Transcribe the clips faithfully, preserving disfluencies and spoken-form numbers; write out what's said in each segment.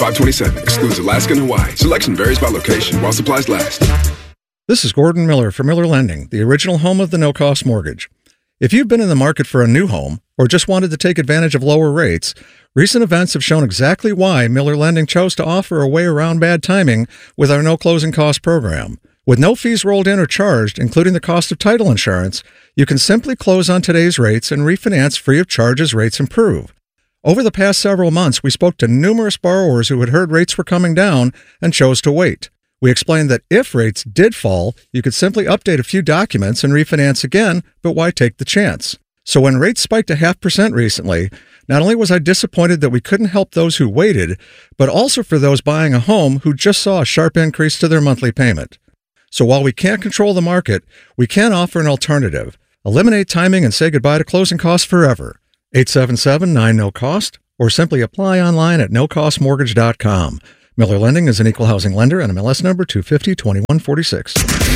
five twenty-seven. Excludes Alaska and Hawaii. Selection varies by location while supplies last. This is Gordon Miller for Miller Lending, the original home of the no-cost mortgage. If you've been in the market for a new home or just wanted to take advantage of lower rates, recent events have shown exactly why Miller Lending chose to offer a way around bad timing with our no closing cost program. With no fees rolled in or charged, including the cost of title insurance, you can simply close on today's rates and refinance free of charge as rates improve. Over the past several months, we spoke to numerous borrowers who had heard rates were coming down and chose to wait. We explained that if rates did fall, you could simply update a few documents and refinance again, but why take the chance? So when rates spiked a half percent recently, not only was I disappointed that we couldn't help those who waited, but also for those buying a home who just saw a sharp increase to their monthly payment. So while we can't control the market, we can offer an alternative. Eliminate timing and say goodbye to closing costs forever. eight seven seven, nine, no cost, or simply apply online at no cost mortgage dot com. Miller Lending is an equal housing lender and M L S number two five zero, two one four six.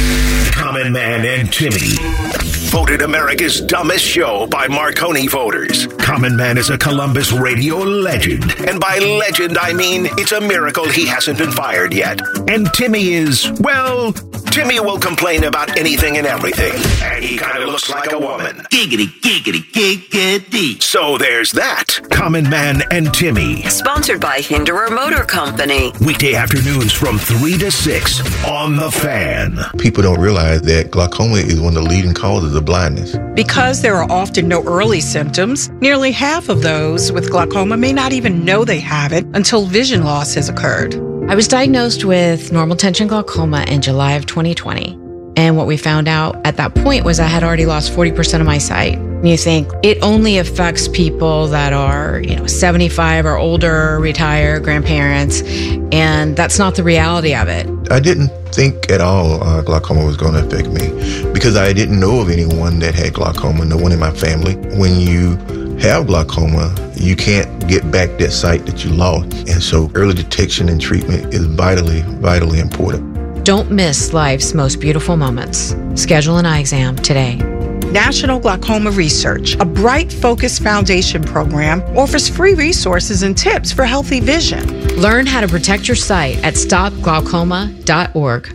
Common Man and Timmy. Voted America's dumbest show by Marconi voters. Common Man is a Columbus radio legend. And by legend, I mean it's a miracle he hasn't been fired yet. And Timmy is, well, Timmy will complain about anything and everything. And he kind of looks like a woman. Giggity, giggity, giggity. So there's that. Common Man and Timmy. Sponsored by Hinderer Motor Company. Weekday afternoons from three to six on The Fan. People don't realize that glaucoma is one of the leading causes of blindness. Because there are often no early symptoms, nearly half of those with glaucoma may not even know they have it until vision loss has occurred. I was diagnosed with normal tension glaucoma in July of twenty twenty. And what we found out at that point was I had already lost forty percent of my sight. And you think it only affects people that are, you know, seventy-five or older, retired, grandparents, and that's not the reality of it. I didn't think at all uh, glaucoma was going to affect me because I didn't know of anyone that had glaucoma, no one in my family. When you have glaucoma, you can't get back that sight that you lost. And so early detection and treatment is vitally, vitally important. Don't miss life's most beautiful moments. Schedule an eye exam today. National Glaucoma Research, a Bright Focus Foundation program, offers free resources and tips for healthy vision. Learn how to protect your sight at stop glaucoma dot org.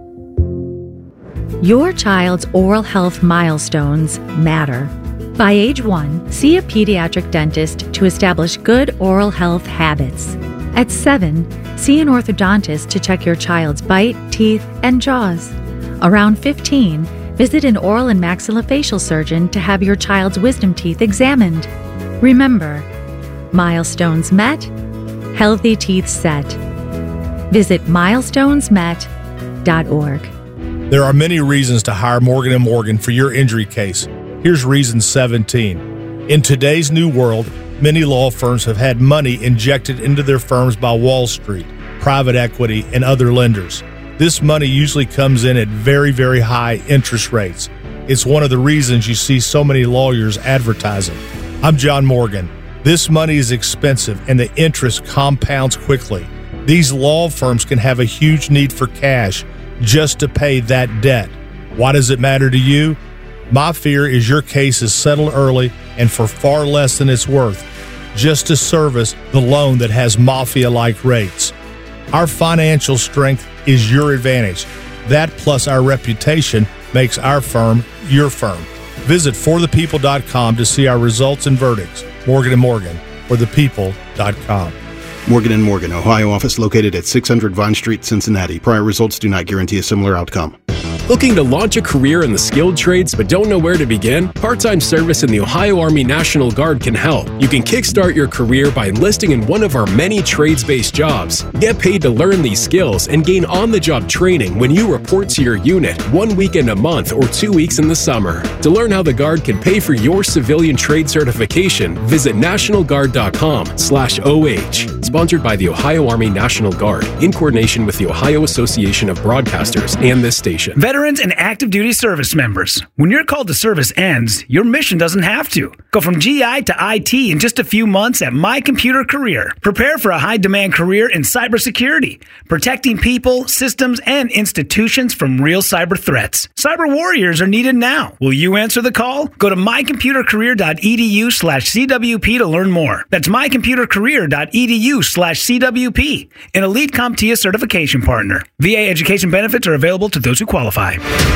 Your child's oral health milestones matter. By age one, see a pediatric dentist to establish good oral health habits. At seven, see an orthodontist to check your child's bite, teeth, and jaws. Around fifteen, visit an oral and maxillofacial surgeon to have your child's wisdom teeth examined. Remember, milestones met, healthy teeth set. Visit milestones met dot org. There are many reasons to hire Morgan and Morgan for your injury case. Here's reason seventeen. In today's new world, many law firms have had money injected into their firms by Wall Street, private equity, and other lenders. This money usually comes in at very, very high interest rates. It's one of the reasons you see so many lawyers advertising. I'm John Morgan. This money is expensive and the interest compounds quickly. These law firms can have a huge need for cash just to pay that debt. Why does it matter to you? My fear is your case is settled early and for far less than it's worth, just to service the loan that has mafia-like rates. Our financial strength is your advantage. That plus our reputation makes our firm your firm. Visit for the people dot com to see our results and verdicts. Morgan and Morgan, for the people dot com. Morgan and Morgan, Ohio office located at six hundred Vine Street, Cincinnati. Prior results do not guarantee a similar outcome. Looking to launch a career in the skilled trades but don't know where to begin? Part-time service in the Ohio Army National Guard can help. You can kickstart your career by enlisting in one of our many trades-based jobs. Get paid to learn these skills and gain on-the-job training when you report to your unit one weekend a month or two weeks in the summer. To learn how the Guard can pay for your civilian trade certification, visit national guard dot com slash O H. Sponsored by the Ohio Army National Guard in coordination with the Ohio Association of Broadcasters and this station. Veteran veterans and active duty service members. When your call to service ends, your mission doesn't have to. Go from G I to I T in just a few months at My Computer Career. Prepare for a high-demand career in cybersecurity, protecting people, systems, and institutions from real cyber threats. Cyber warriors are needed now. Will you answer the call? Go to mycomputercareer.edu slash CWP to learn more. That's mycomputercareer.edu slash CWP, an elite CompTIA certification partner. V A education benefits are available to those who qualify.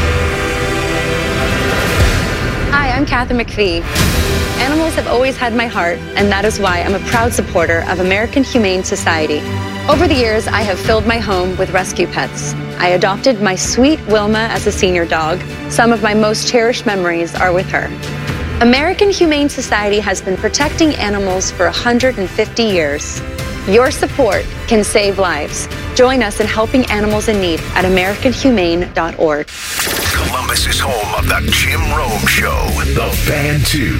Hi, I'm Kathy McPhee. Animals have always had my heart, and that is why I'm a proud supporter of American Humane Society. Over the years, I have filled my home with rescue pets. I adopted my sweet Wilma as a senior dog. Some of my most cherished memories are with her. American Humane Society has been protecting animals for one hundred fifty years. Your support can save lives. Join us in helping animals in need at american humane dot org. Columbus is home of the Jim Rome Show, The Fan two.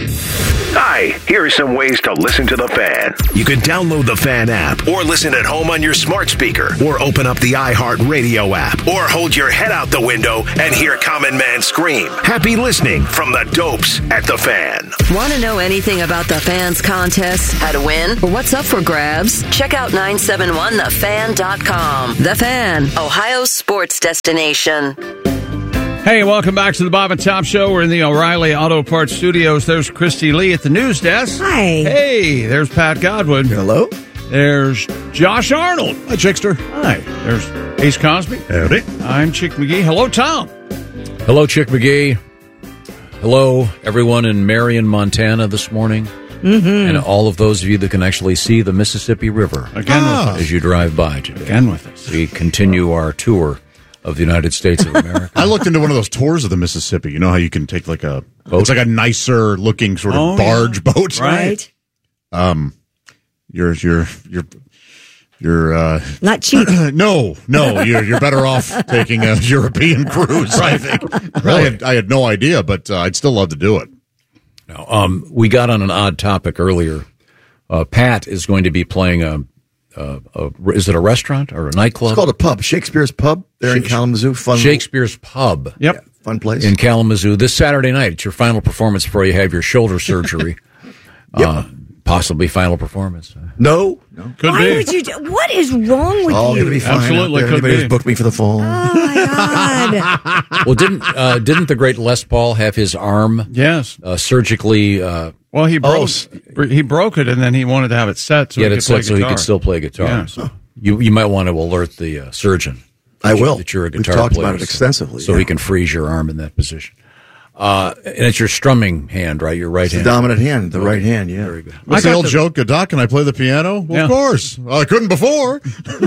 Hi, here are some ways to listen to The Fan. You can download the Fan app, or listen at home on your smart speaker, or open up the iHeartRadio app, or hold your head out the window and hear Common Man scream. Happy listening from the dopes at The Fan. Want to know anything about The Fan's contests, how to win, or what's up for grabs? Check out nine seven one the fan dot com. The Fan, Ohio's sports destination. Hey, welcome back to the Bob and Tom Show. We're in the O'Reilly Auto Parts Studios. There's Christy Lee at the news desk. Hi. Hey, there's Pat Godwin. Hello. There's Josh Arnold. Hi, Chickster. Hi. There's Ace Cosby. Howdy. I'm Chick McGee. Hello, Tom. Hello, Chick McGee. Hello, everyone in Marion, Montana this morning. Mm-hmm. And all of those of you that can actually see the Mississippi River. Again ah. with us. As you drive by today. Again with us. We continue our tour of the United States of America. I looked into one of those tours of the Mississippi. You know how you can take like a boat? It's like a nicer looking sort of oh, barge yeah. boat, right? Um, you're you're you're you're uh, not cheap. no, no, you're you're better off taking a European cruise. I think. Really? I had, I had no idea, but uh, I'd still love to do it. Now, um, we got on an odd topic earlier. Uh, Pat is going to be playing a. Uh, a, is it a restaurant or a nightclub? It's called a pub, Shakespeare's Pub there in Kalamazoo. Fun Shakespeare's Pub. Yep, yeah, fun place in Kalamazoo this Saturday night. It's your final performance before you have your shoulder surgery. yep. uh, possibly final performance. No, no, could Why be. Would you do, what is wrong with All you? going to be fine. Absolutely, could Anybody be. who's booked me for the fall. Oh my God! Well, didn't uh, didn't the great Les Paul have his arm? Yes, uh, surgically. Uh, well, he broke oh, he broke it, and then he wanted to have it set so he, he could it set play so guitar. he could still play guitar. Yeah. So you you might want to alert the uh, surgeon. I will. That you're a We've guitar talked player, about it extensively, so yeah. he can freeze your arm in that position. Uh, and it's your strumming hand, right? Your right it's hand. The dominant hand, the right hand, yeah. Very good. What's the old the, joke? Doc, can I play the piano? Well, yeah. Of course. Well, I couldn't before.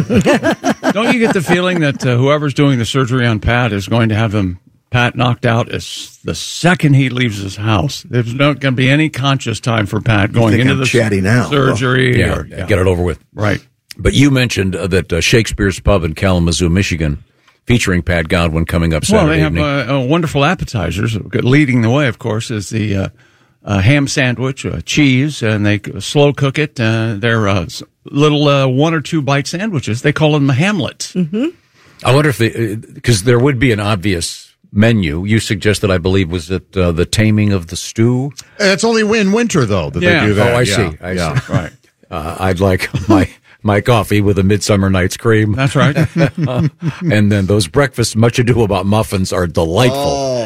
Don't you get the feeling that uh, whoever's doing the surgery on Pat is going to have him Pat knocked out as the second he leaves his house? There's not going to be any conscious time for Pat going into I'm the chatty now. surgery. Yeah, or, yeah, get it over with. Right. But you mentioned uh, that uh, Shakespeare's Pub in Kalamazoo, Michigan, featuring Pat Godwin coming up Saturday Well, they have evening. uh, uh, wonderful appetizers. Leading the way, of course, is the uh, uh, ham sandwich, uh, cheese, and they slow cook it. Uh, they're uh, little uh, one or two bite sandwiches. They call them Hamlets. Mm-hmm. I wonder if they, because there would be an obvious menu. You suggested, I believe, was it uh, the Taming of the Stew? It's only in winter, though, that Yeah. they do that. Oh, I yeah. see. I yeah. see. Right. Uh, I'd like my my coffee with a Midsummer Night's Cream. That's right. uh, and then those breakfast Much Ado About muffins are delightful.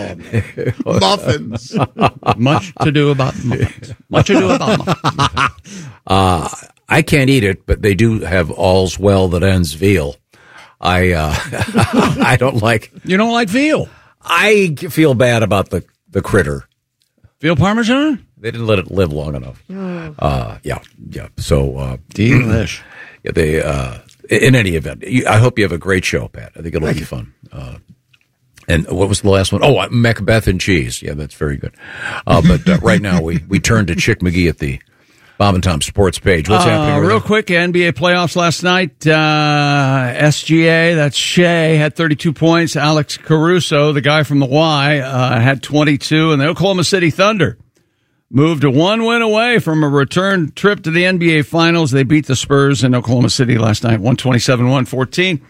Oh, muffins. Much to do about muffins. Much to do about muffins. Uh, I can't eat it, but they do have All's Well That Ends veal. I uh, I don't like. You don't like veal? I feel bad about the, the critter. Veal Parmesan? They didn't let it live long enough. Oh. Uh, yeah, yeah. So, uh, delish. Yeah, they. Uh, in any event, you, I hope you have a great show, Pat. I think it'll Thank be you. fun. Uh, and what was the last one? Oh, uh, Macbeth and cheese. Yeah, that's very good. Uh, but uh, right now we we turn to Chick McGee at the Bob and Tom Sports page. What's uh, happening? over Real there? quick, N B A playoffs last night. Uh, S G A, that's Shea, had thirty-two points. Alex Caruso, the guy from the Y, uh, had twenty-two. And the Oklahoma City Thunder moved a one win away from a return trip to the N B A Finals. They beat the Spurs in Oklahoma City last night, one twenty-seven to one fourteen.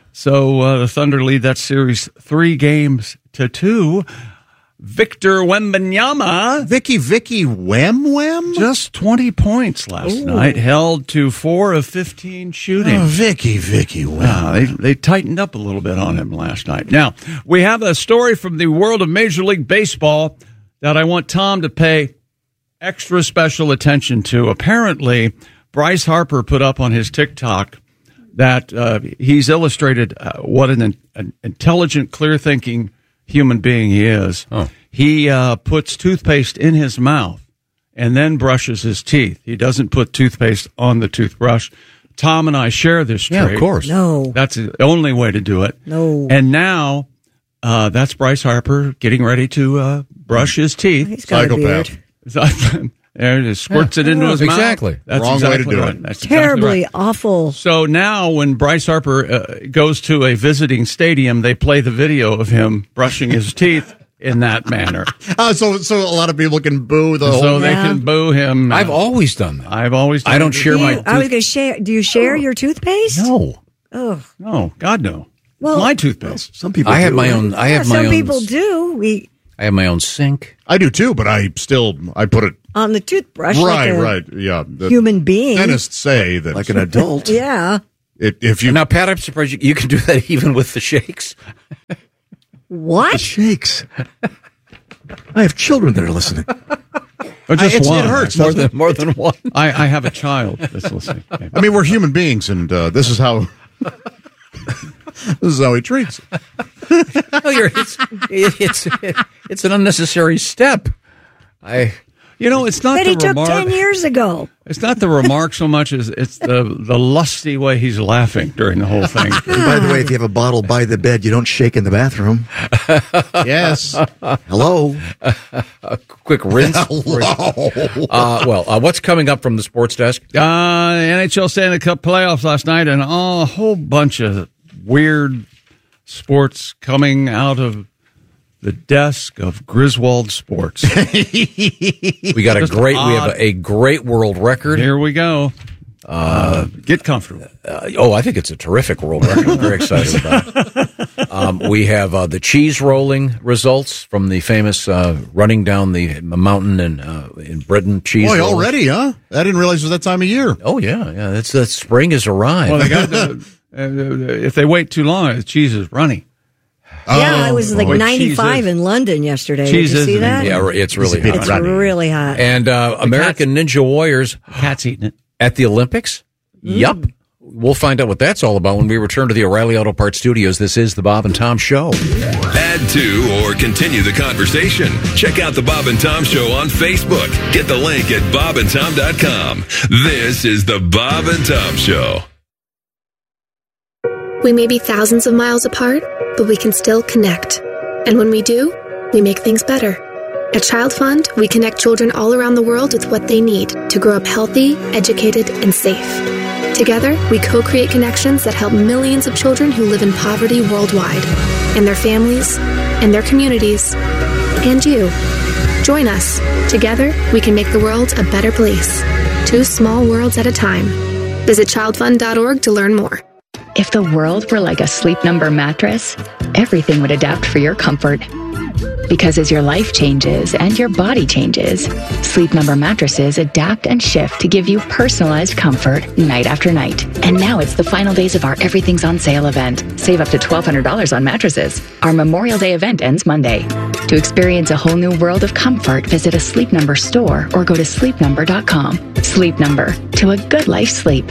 So uh, the Thunder lead that series three games to two. Victor Wembanyama. Vicky, Vicky Wem Wem? Just twenty points last Ooh. night, held to four of fifteen shooting. Oh, Vicky, Vicky Wem. Uh, they, they tightened up a little bit on him last night. Now, we have a story from the world of Major League Baseball that I want Tom to pay extra special attention to. Apparently, Bryce Harper put up on his TikTok that uh, he's illustrated uh, what an, an intelligent, clear-thinking human being he is. Oh. He uh, puts toothpaste in his mouth and then brushes his teeth. He doesn't put toothpaste on the toothbrush. Tom and I share this trait. Yeah, of course. No. That's the only way to do it. No. And now uh, that's Bryce Harper getting ready to uh, brush his teeth. He's got a beard. There it is. Squirts it into Yeah, his exactly. mouth. That's Wrong exactly way to do right. it. That's Terribly exactly right. awful. So now when Bryce Harper uh, goes to a visiting stadium, they play the video of him brushing his teeth in that manner. Uh, so so a lot of people can boo the So whole they Yeah. can boo him. I've always done that. I've always done I don't it. share Do my you- I was going to share. Do you share your toothpaste? No. Oh, No, God, no. Well- my toothpaste. Some people I have do. my own I yeah, have my some own people do. We I have my own sink. I do too, but I still I put it on the toothbrush. right, like a right, yeah. The Human being. dentists say that Like an adult. Yeah. it, if you Now, Pat, I'm surprised you, you can do that even with the shakes. The What? shakes. I have children that are listening. Or just it's- it one. hurts, more doesn't than more than one. I, I have a child that's listening. Okay. I mean, we're human beings, and uh, this is how this is how he treats. No, you're, it's, it's it's an unnecessary step. I You know, it's not That the he took remark. ten years ago. It's not the remark so much as it's the the lusty way he's laughing during the whole thing. And by the way, if you have a bottle by the bed, you don't shake in the bathroom. Yes. Hello. a quick rinse. Uh, well, uh, what's coming up from the sports desk? Uh, N H L Stanley Cup playoffs last night, and oh, a whole bunch of weird sports coming out of the desk of Griswold Sports. We got a Just great. We odd. have a, a great world record. Here we go. Uh, get comfortable. Uh, oh, I think it's a terrific world record. I'm very excited about it. Um, we have uh, the cheese rolling results from the famous uh, running down the mountain in uh, in Britain. Cheese. Boy, rolling. already, huh? I didn't realize it was that time of year. Oh yeah, yeah. It's that spring has arrived. Well, they got the, uh, if they wait too long, the cheese is runny. Yeah, it was like Boy, ninety-five cheese is- in London yesterday. cheese Did you see is- that? Yeah, it's really It's hot. really hot. And uh, American Ninja Warriors Cat's eating it. at the Olympics. Yup. We'll find out what that's all about when we return to the O'Reilly Auto Parts studios. This is the Bob and Tom Show. Add to or continue the conversation. Check out the Bob and Tom Show on Facebook. Get the link at bob and tom dot com. This is the Bob and Tom Show. We may be thousands of miles apart, but we can still connect. And when we do, we make things better. At Child Fund, we connect children all around the world with what they need to grow up healthy, educated, and safe. Together, we co-create connections that help millions of children who live in poverty worldwide, and their families, and their communities, and you. Join us. Together, we can make the world a better place. Two small worlds at a time. Visit child fund dot org to learn more. If the world were like a Sleep Number mattress, everything would adapt for your comfort. Because as your life changes and your body changes, Sleep Number mattresses adapt and shift to give you personalized comfort night after night. And now it's the final days of our Everything's on Sale event. Save up to twelve hundred dollars on mattresses. Our Memorial Day event ends Monday. To experience a whole new world of comfort, visit a Sleep Number store or go to sleep number dot com. Sleep Number, to a good life sleep.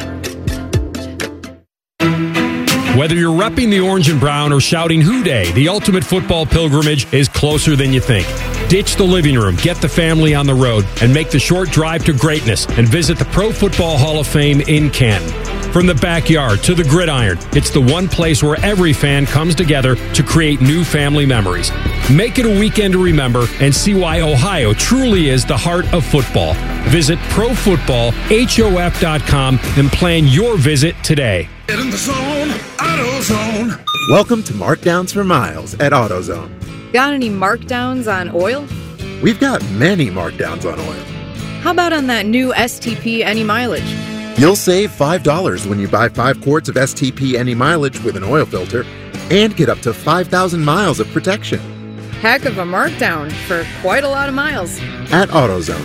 Whether you're repping the orange and brown or shouting Hoo Day, the ultimate football pilgrimage is closer than you think. Ditch the living room, get the family on the road, and make the short drive to greatness and visit the Pro Football Hall of Fame in Canton. From the backyard to the gridiron, it's the one place where every fan comes together to create new family memories. Make it a weekend to remember and see why Ohio truly is the heart of football. Visit pro football hof dot com and plan your visit today. Get in the zone, AutoZone. Welcome to Markdowns for Miles at AutoZone. Got any markdowns on oil? We've got many markdowns on oil. How about on that new S T P Any Mileage? You'll save five dollars when you buy five quarts of S T P Any Mileage with an oil filter and get up to five thousand miles of protection. Heck of a markdown for quite a lot of miles. At AutoZone.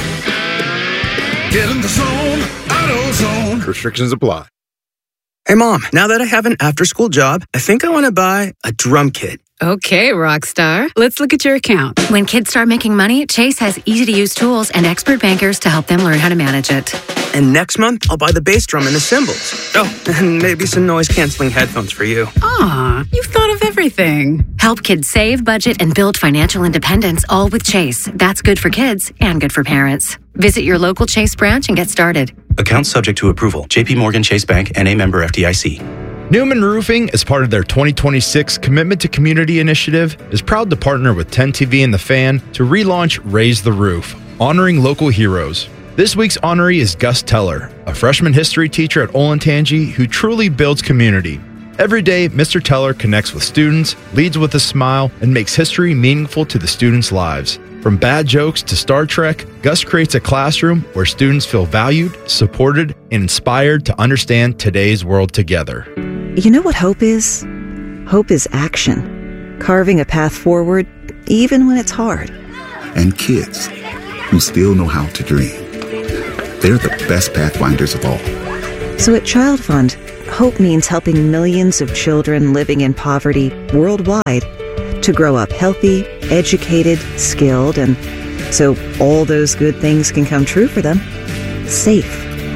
Get in the zone, AutoZone. Restrictions apply. Hey, Mom, now that I have an after-school job, I think I want to buy a drum kit. Okay, Rockstar. Let's look at your account. When kids start making money, Chase has easy-to-use tools and expert bankers to help them learn how to manage it. And next month, I'll buy the bass drum and the cymbals. Oh, and maybe some noise-canceling headphones for you. Aw, you've thought of everything. Help kids save, budget, and build financial independence, all with Chase. That's good for kids and good for parents. Visit your local Chase branch and get started. Account subject to approval. J P Morgan Chase Bank, N A member F D I C. Newman Roofing, as part of their twenty twenty-six Commitment to Community initiative, is proud to partner with ten T V and The Fan to relaunch Raise the Roof, honoring local heroes. This week's honoree is Gus Teller, a freshman history teacher at Olentangy who truly builds community. Every day, Mister Teller connects with students, leads with a smile, and makes history meaningful to the students' lives. From bad jokes to Star Trek, Gus creates a classroom where students feel valued, supported, and inspired to understand today's world together. You know what hope is? Hope is action. Carving a path forward, even when it's hard. And kids who still know how to dream. They're the best pathfinders of all. So at Child Fund, hope means helping millions of children living in poverty worldwide to grow up healthy, educated, skilled, and so all those good things can come true for them. Safe.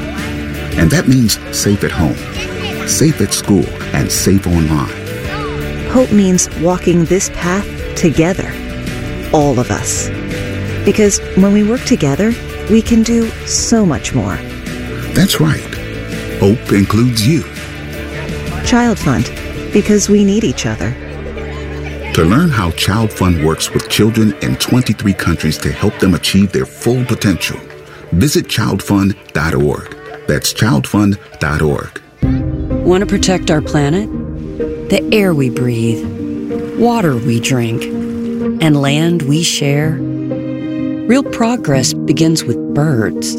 And that means safe at home, safe at school, and safe online. Hope means walking this path together. All of us. Because when we work together, we can do so much more. That's right. Hope includes you. Child Fund, because we need each other. To learn how Child Fund works with children in twenty-three countries to help them achieve their full potential, visit child fund dot org. That's child fund dot org. Want to protect our planet? The air we breathe, water we drink, and land we share? Real progress begins with birds.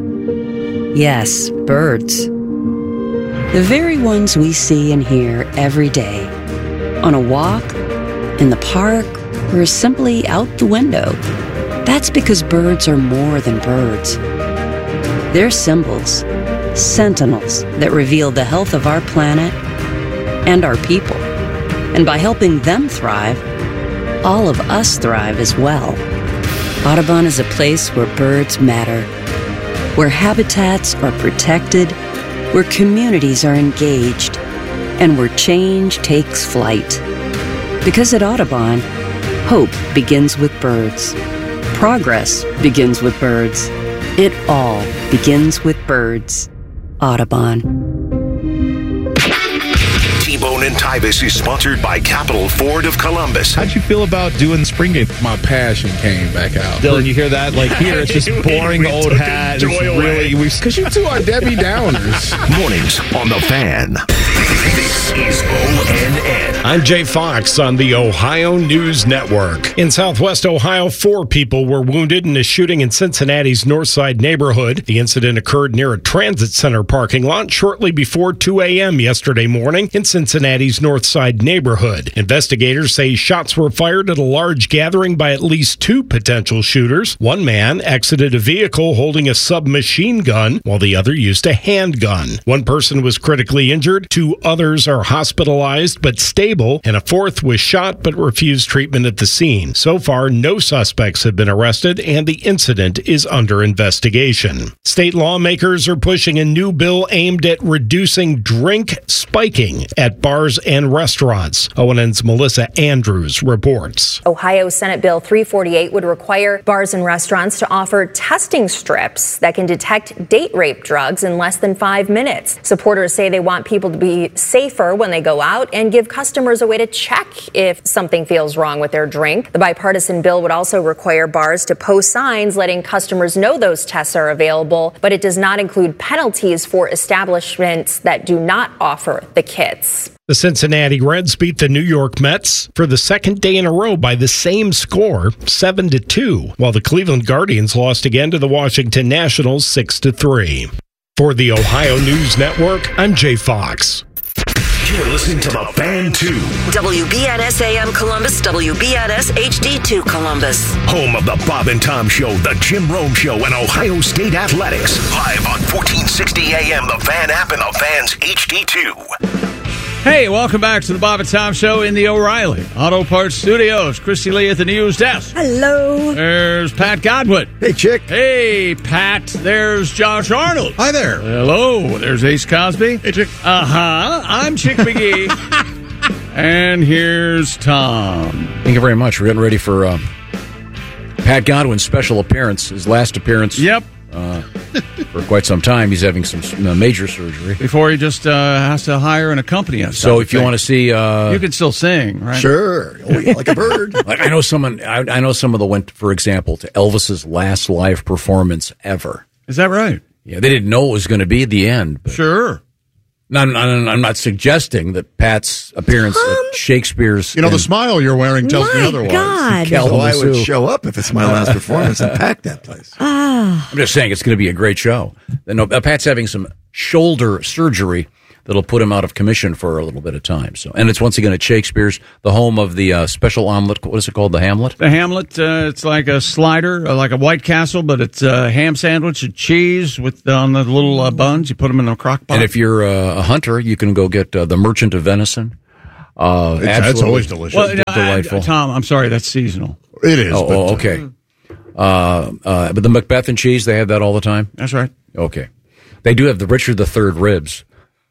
Yes, birds. The very ones we see and hear every day. On a walk, in the park, or simply out the window. That's because birds are more than birds. They're symbols, sentinels that reveal the health of our planet and our people. And by helping them thrive, all of us thrive as well. Audubon is a place where birds matter, where habitats are protected, where communities are engaged, and where change takes flight. Because at Audubon, hope begins with birds. Progress begins with birds. It all begins with birds. Audubon. T-Bone and Tybus is sponsored by Capital Ford of Columbus. How'd you feel about doing the spring game? My passion came back out. Dylan, you hear that? Like here, it's just boring we, we old hat. It's really because you two are Debbie Downers. Mornings on the Fan. This is O N N. I'm Jay Fox on the Ohio News Network. In Southwest Ohio, four people were wounded in a shooting in Cincinnati's Northside neighborhood. The incident occurred near a transit center parking lot shortly before two a.m. yesterday morning in Cincinnati's Northside neighborhood. Investigators say shots were fired at a large gathering by at least two potential shooters. One man exited a vehicle holding a submachine gun, while the other used a handgun. One person was critically injured. Two others are hospitalized but stable, and a fourth was shot but refused treatment at the scene. So far, no suspects have been arrested, and the incident is under investigation. State lawmakers are pushing a new bill aimed at reducing drink spiking at bars and restaurants. O N N's Melissa Andrews reports. Ohio Senate Bill three forty-eight would require bars and restaurants to offer testing strips that can detect date rape drugs in less than five minutes. Supporters say they want people to be safer when they go out and give customers a way to check if something feels wrong with their drink. The bipartisan bill would also require bars to post signs letting customers know those tests are available, but it does not include penalties for establishments that do not offer the kits. The Cincinnati Reds beat the New York Mets for the second day in a row by the same score, seven to two, while the Cleveland Guardians lost again to the Washington Nationals, six to three. For the Ohio News Network, I'm Jay Fox. You're listening to The Fan two. W B N S A M Columbus, W B N S H D two Columbus. Home of the Bob and Tom Show, the Jim Rome Show, and Ohio State Athletics. Live on fourteen sixty A M, the Fan app, and the Fan's H D two. Hey, welcome back to the Bob and Tom Show in the O'Reilly Auto Parts Studios. Christy Lee at the news desk. Hello. There's Pat Godwin. Hey, Chick. Hey, Pat. There's Josh Arnold. Hi there. Hello. There's Ace Cosby. Hey, Chick. Uh-huh. I'm Chick McGee. And here's Tom. Thank you very much. We're getting ready for uh, Pat Godwin's special appearance, his last appearance. Yep. Uh, for quite some time. He's having some uh, major surgery. Before he just uh, has to hire an accompanist. So if you want to see... Uh, you can still sing, right? Sure. Oh, yeah, like a bird. I know someone, I, I know some of them went, for example, to Elvis's last live performance ever. Is that right? Yeah, they didn't know it was going to be the end. But sure. I'm, I'm, I'm not suggesting that Pat's appearance um, at Shakespeare's... You know, the smile you're wearing tells me otherwise. God. So I would show up if it's my last performance and pack that place. Ah. I'm just saying it's going to be a great show. No, Pat's having some shoulder surgery that'll put him out of commission for a little bit of time. So, and it's once again at Shakespeare's, the home of the uh, special omelet. What is it called? The Hamlet? The Hamlet. Uh, it's like a slider, uh, like a White Castle, but it's a ham sandwich and cheese with uh, on the little uh, buns. You put them in a crock pot. And if you're uh, a hunter, you can go get uh, the Merchant of Venison. Uh, it's, that's always delicious. Well, no, delightful. I, Tom, I'm sorry, that's seasonal. It is. Oh, but, oh okay. Uh, uh, but the Macbeth and cheese, they have that all the time? That's right. Okay. They do have the Richard the Third ribs.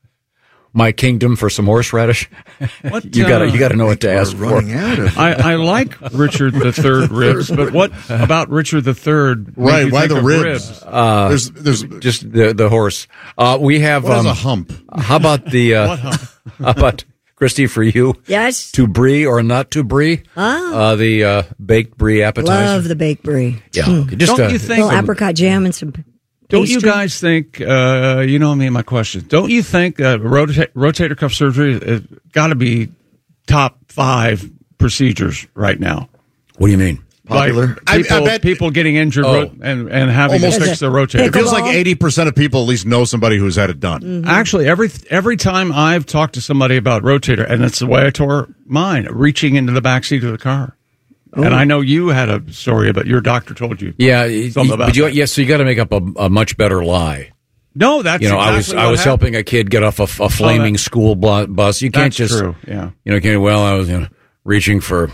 My kingdom for some horseradish. What, you got to uh, you got to know what to ask for. Out of I, I like Richard the Third ribs, but what about Richard the Third? Right? Why the ribs? ribs? Uh, there's there's just the the horse. Uh, we have what um, is a hump. How about the? Uh, what hump? How about Christy for you? Yes. To brie or not to brie? Ah. Uh, the uh, baked brie appetizer. Love the baked brie. Yeah. Mm. Just Don't uh, you think? A little apricot jam and some. Don't pastry. you guys think, uh, you know me, my question, don't you think uh, rota- rotator cuff surgery has got to be top five procedures right now? What do you mean? Popular? Like people, I, I bet, people getting injured oh. ro- and, and having Almost to fix their rotator. It feels Pickleball? like eighty percent of people at least know somebody who's had it done. Mm-hmm. Actually, every every time I've talked to somebody about rotator, and it's the way I tore mine, reaching into the backseat of the car. Ooh. And I know you had a story about your doctor told you. Yeah, something about but you, that. yes, so you got to make up a, a much better lie. No, that's you know, exactly I was what I was happened. helping a kid get off a, a flaming Oh, that, school bu- bus. You can't that's just true. Yeah, you know, can't, well, I was you know reaching for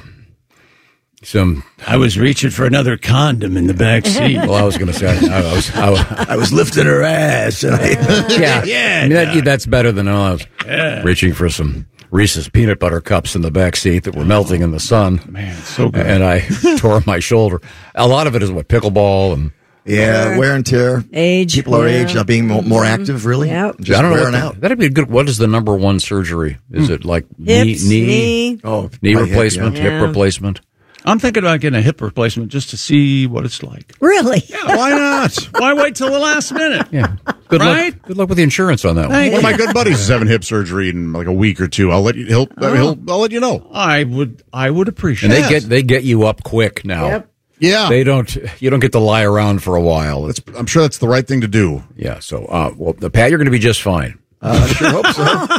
some. I was reaching for another condom in the back seat. Well, I was going to say I, I was I was, I was lifting her ass. And I, yeah, yeah, I mean, that, that's better than oh, I was yeah. reaching for some Reese's peanut butter cups in the back seat that were melting in the sun. Man, it's so good. And I tore my shoulder. A lot of it is what pickleball and yeah, wear and tear. Age. People our yeah. age not being more, more active, really. Yep. Just I don't know wearing what the, out. that'd be a good. What is the number one surgery? Is it like Hips, knee, knee. Oh, knee my hip, replacement, yeah. hip Yeah. replacement? I'm thinking about getting a hip replacement just to see what it's like. Really? Yeah, why not? Why wait till the last minute? Yeah. Good right? luck. Good luck with the insurance on that Thank One you. of my good buddies is having hip surgery in like a week or two. I'll let you. He'll. Oh. he'll I'll let you know. I would. I would appreciate. one. And they Yes. get they get you up quick now. Yep. Yeah, They don't. You don't get to lie around for a while. that's, I'm sure that's the right thing to do. Yeah. So, uh, well, the Pat, you're going to be just fine. Uh, I sure hope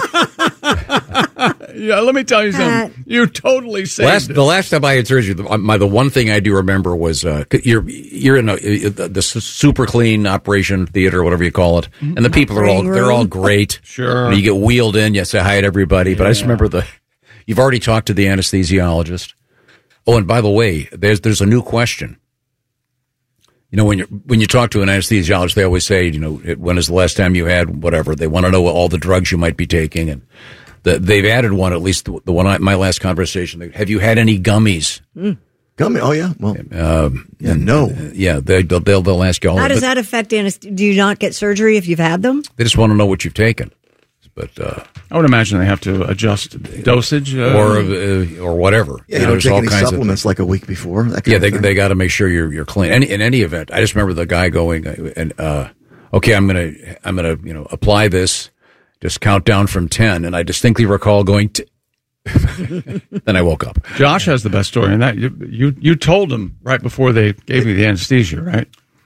so. Yeah, let me tell you Pat. something. You totally saved Last, it. the last time I had surgery, the, my the one thing I do remember was uh, you're you're in a, the, the super clean operation theater, whatever you call it, and the people are all Operating they're all room. great. Sure. And you get wheeled in, you say hi to everybody. But I just remember the you've already talked to the anesthesiologist. Oh, and by the way, there's there's a new question. You know, when you when you talk to an anesthesiologist, they always say, you know, when is the last time you had whatever? They want to know all the drugs you might be taking, and the, they've added one, at least the, the one I, my last conversation. Have you had any gummies? Mm. Gummy? Oh yeah. Well, Um, yeah. No. uh, yeah, they, they'll, they'll they'll ask you all. How of does it. that affect anesthesia? Do you not get surgery if you've had them? They just want to know what you've taken, but uh, I would imagine they have to adjust dosage uh, or uh, or whatever. Yeah, you, know, don't there's take all any kinds supplements of, like a week before. That kind yeah, of they thing. they got to make sure you're you're clean. Any, in any event, I just remember the guy going uh, and uh, okay, I'm gonna I'm gonna you know apply this. Just count down from ten, and I distinctly recall going to. Then I woke up. Josh has the best story in that. You, you you told him right before they gave you the anesthesia, right?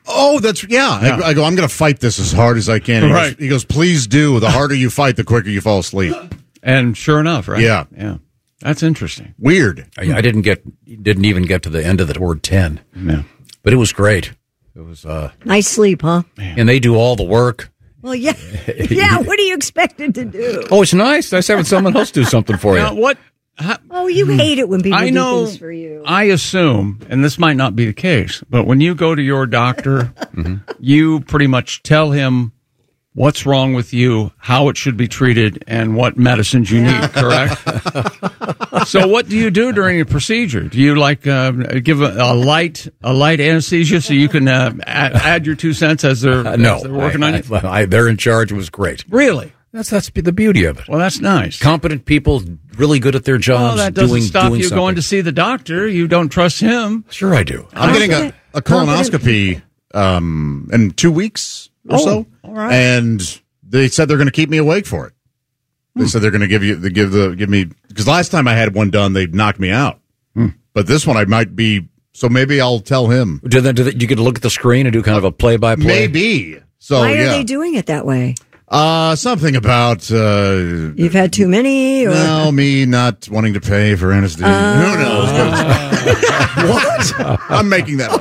Oh, that's yeah. Yeah. I, I go. I'm going to fight this as hard as I can. He Right. Goes, he goes, please do. The harder you fight, the quicker you fall asleep. And sure enough, right? Yeah. Yeah. That's interesting. Weird. I, I didn't get, didn't even get to the end of the word ten. Yeah. But it was great. It was, uh, Nice sleep, huh? and they do all the work. Well, yeah. Yeah, what are you expected to do? Oh, it's nice. Nice having someone else do something for you. Now, what? Oh, you hate it when people I do know. things for you. I assume, and this might not be the case, but when you go to your doctor, you pretty much tell him what's wrong with you, how it should be treated, and what medicines you need. Correct. So, what do you do during a procedure? Do you like uh, give a, a light a light anesthesia so you can uh, add, add your two cents as they're, Uh, no, as they're working I, on it? I, I, they're in charge. It was great. Really? That's that's the beauty of it. Well, that's nice. Competent people, really good at their jobs. Well, that doesn't doing, stop doing you something. going to see the doctor. You don't trust him. Sure, I do. I'm getting a, a colonoscopy um, in two weeks or Oh, so, all right. and they said they're going to keep me awake for it. They said they're going to give you the give the give me because last time I had one done, they knocked me out. But this one, I might be. So maybe I'll tell him. Do they, do they, you get to look at the screen and do kind of a play by play? Maybe. So Why are yeah. they doing it that way? Uh, something about uh, You've had too many? Or? no, me not wanting to pay for anesthesia. Uh, Who knows? What? I'm making that.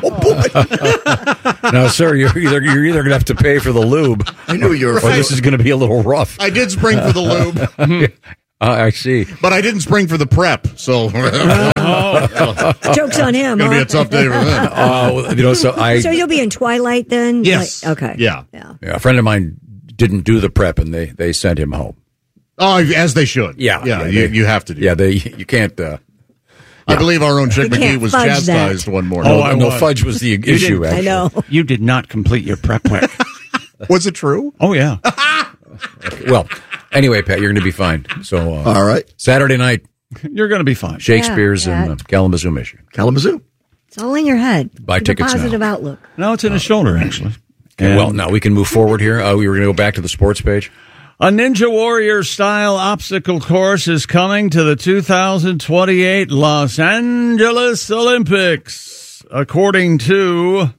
Oh boy! No, sir, you're either you're either going to have to pay for the lube. I knew you were. Or this is going to be a little rough. I did spring for the lube, uh, I see. but I didn't spring for the prep. So Joke's on him. Gonna huh? be a tough day for them. Uh, you know, so I So you'll be in Twilight then? Yes. Like- okay. Yeah. Yeah. yeah, a friend of mine didn't do the prep, and they they sent him home. Oh, as they should. Yeah, yeah. yeah, you, they- you have to do. Yeah, they you can't. Uh, I believe our own Chick You McGee can't was fudge chastised that. one morning. no, I no was. fudge was the issue. didn't- Actually, I know. You did not complete your prep work. Was it true? Oh yeah. Well, anyway, Pat, you're going to be fine. So, uh, All right. Saturday night, You're going to be fine. Shakespeare's Yeah, in uh, Kalamazoo, Michigan. Kalamazoo. It's all in your head. Buy Have a tickets now. positive outlook. No, it's in his shoulder actually. Okay, well, now we can move forward here. Uh, we were going to go back to the sports page. A Ninja Warrior style obstacle course is coming to the two thousand twenty-eight Los Angeles Olympics, according to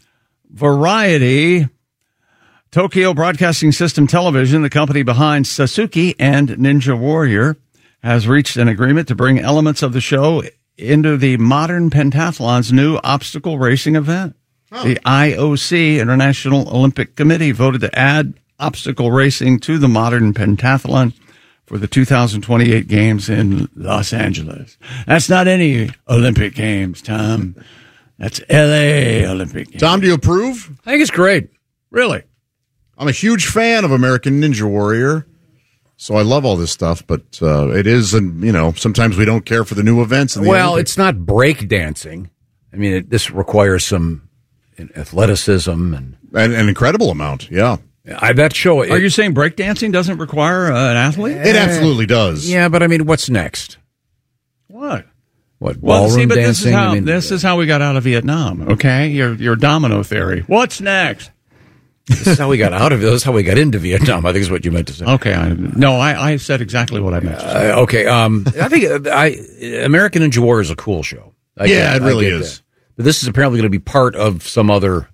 Variety. Tokyo Broadcasting System Television, the company behind Sasuke and Ninja Warrior, has reached an agreement to bring elements of the show into the modern pentathlon's new obstacle racing event. The I O C, International Olympic Committee, voted to add obstacle racing to the modern pentathlon for the two thousand twenty-eight games in Los Angeles. That's not any Olympic Games, Tom. That's L A Olympic Games. Tom, do you approve? I think it's great. Really? I'm a huge fan of American Ninja Warrior, so I love all this stuff. But uh, it is, and you know, sometimes we don't care for the new events. In the Well, Olympics. it's not break dancing. I mean, it, this requires some athleticism and an, an incredible amount. Yeah, I that show. Are you saying breakdancing doesn't require uh, an athlete? it absolutely does. Yeah, but I mean, what's next? What? What Well, ballroom see, but dancing? this is how I mean, this is how we got out of Vietnam. Okay, your your domino theory. What's next? this is how we got out of it. This is how we got into Vietnam. I think is what you meant to say. Okay, I, no, I, I said exactly what I meant to say. Uh, okay, um, I think uh, I American Ninja Warrior is a cool show. I Yeah, get- it really I get is. that. But this is apparently going to be part of some other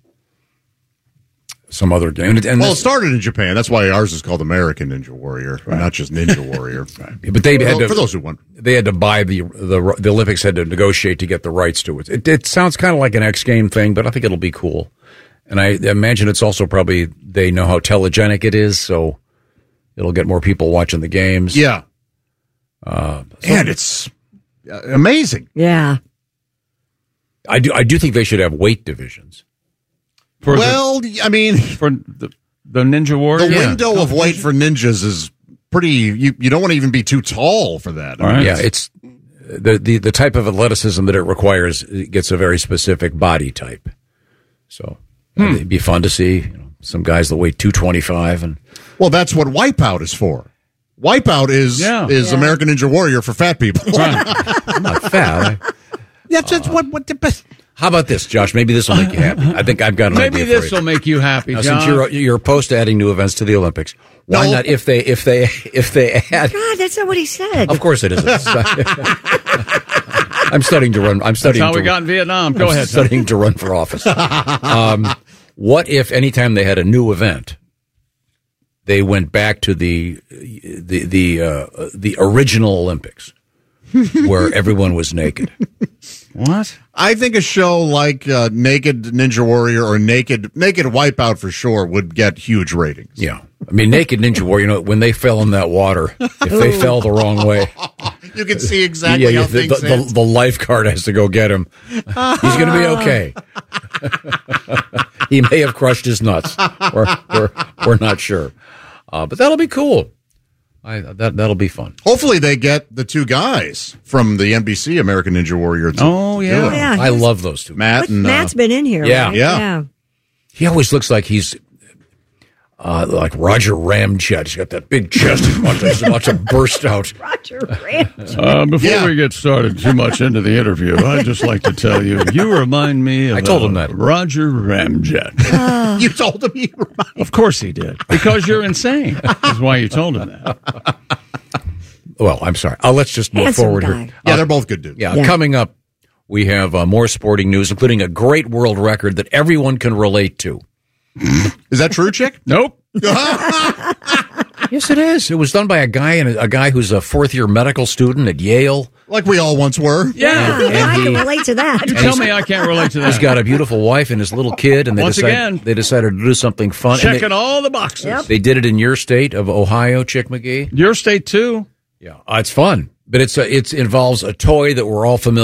some other game. And, and Well, it this- started in Japan. That's why ours is called American Ninja Warrior, not just Ninja Warrior. but they for, had tho- to, for those who want. they had to buy the, the the Olympics had to negotiate to get the rights to it. It, it sounds kind of like an X game thing, but I think it'll be cool. And I imagine it's also probably they know how telegenic it is, so it'll get more people watching the games. Yeah, uh, and it's uh, amazing. Yeah. I do. I do think they should have weight divisions. For well, I mean, for the the Ninja Warrior, the yeah. window of weight for ninjas is pretty. You you don't want to even be too tall for that. I mean, Yeah, it's the, the the type of athleticism that it requires it gets a very specific body type. So Hmm. it'd be fun to see you know, some guys that weigh two twenty five and well, that's what Wipeout is for. Wipeout is Yeah. is Yeah. American Ninja Warrior for fat people. I'm not fat. I- Yeah, that's what what the best. How about this, Josh? Maybe this will make you happy. I think I've got an Maybe idea for this you. will make you happy, Now, John. since you're you're opposed to adding new events to the Olympics, why No. not if they if they if they add? God, that's not what he said. Of course it isn't. I'm studying to run. I'm That's studying. how to, we got in Vietnam. Go I'm ahead. Studying to run for office. Um, What if anytime they had a new event, they went back to the the the uh, the original Olympics, where everyone was naked? What? I think a show like uh, Naked Ninja Warrior or Naked Naked Wipeout for sure would get huge ratings. Yeah. I mean, Naked Ninja Warrior, you know, when they fell in that water, if they fell the wrong way. You can see exactly yeah, how the, things the, the, the lifeguard has to go get him. He's going to be okay. He may have crushed his nuts. We're, we're, we're not sure. Uh, but that'll be cool. I, that, that'll be fun. Hopefully they get the two guys from the N B C American Ninja Warrior. To, oh, yeah. to yeah I love those two. Matt and, Matt's uh, been in here, yeah, right? yeah. Yeah. He always looks like he's uh, like Roger Ramjet. He's got that big chest. He's about to, about to burst out. Roger Ramjet. Uh, before Yeah. we get started too much into the interview, I'd just like to tell you, you remind me of I told him uh, that. Roger Ramjet. You told him you were mine. Of course he did. Because you're insane. That's why you told him that. Well, I'm sorry. Uh, let's just move Handsome forward guy. here. Yeah, they're both good dudes. Yeah, Yeah. coming up, we have uh, more sporting news, including a great world record that everyone can relate to. Is that true, Chick? Nope. Yes, it is. It was done by a guy and a, a guy who's a fourth year medical student at Yale. Like we all once were. Yeah. Yeah, I he- can relate to that. You tell me I can't relate to that. He's got a beautiful wife and his little kid, and they Once decided again. they decided to do something fun. And Checking they, all the boxes. Yep. they did it in your state of Ohio, Chick McGee. Your state, too. Yeah, uh, it's fun, but it's a, it's involves a toy that we're all familiar.